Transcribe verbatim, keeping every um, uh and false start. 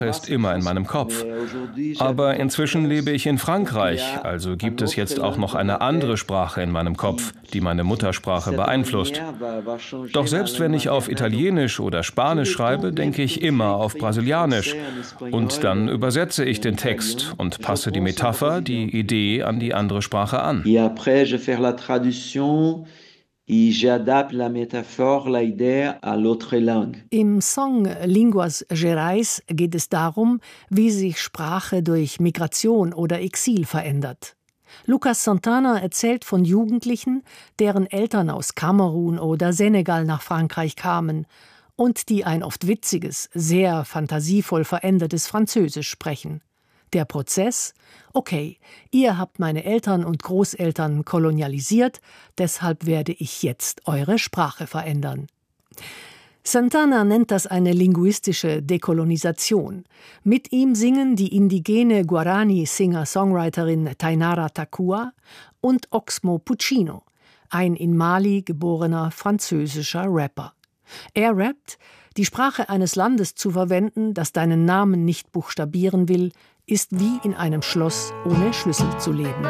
ist immer in meinem Kopf. Aber inzwischen lebe ich in Frankreich, also gibt es jetzt auch noch eine andere Sprache in meinem Kopf, die meine Muttersprache beeinflusst. Doch selbst wenn ich auf Italienisch oder Spanisch schreibe, denke ich immer auf Brasilianisch. Und dann übersetze ich den Text und passe die Metapher, die Idee an die andere Sprache an. Im Song Linguas Gerais geht es darum, wie sich Sprache durch Migration oder Exil verändert. Lucas Santana erzählt von Jugendlichen, deren Eltern aus Kamerun oder Senegal nach Frankreich kamen und die ein oft witziges, sehr fantasievoll verändertes Französisch sprechen. Der Prozess? Okay, ihr habt meine Eltern und Großeltern kolonialisiert, deshalb werde ich jetzt eure Sprache verändern. Santana nennt das eine linguistische Dekolonisation. Mit ihm singen die indigene Guarani-Singer-Songwriterin Tainara Takua und Oxmo Puccino, ein in Mali geborener französischer Rapper. Er rappt: Die Sprache eines Landes zu verwenden, das deinen Namen nicht buchstabieren will, ist wie in einem Schloss ohne Schlüssel zu leben.